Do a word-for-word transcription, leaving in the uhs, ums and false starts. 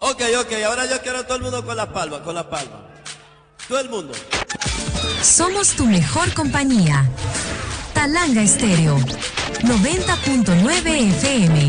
Ok, ok, ahora yo quiero a todo el mundo con las palmas, con las palmas. Todo el mundo. Somos tu mejor compañía. Talanga Estéreo, noventa punto nueve F M.